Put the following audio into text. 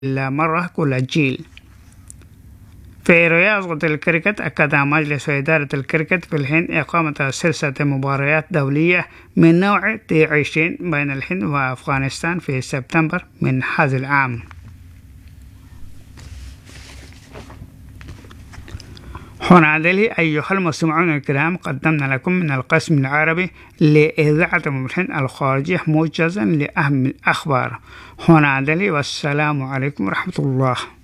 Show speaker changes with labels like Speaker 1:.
Speaker 1: مرة كل جيل. في رياضة الكريكت، أكد مجلس إدارة الكريكت في الهند إقامة سلسلة مباريات دولية من نوع T20 بين الهند وأفغانستان في سبتمبر من هذا العام. هنا دليل أيها المستمعون الكرام، قدمنا لكم من القسم العربي لإذاعة الهند الخارجية موجزا لأهم الأخبار. هنا دليل، والسلام عليكم ورحمة الله.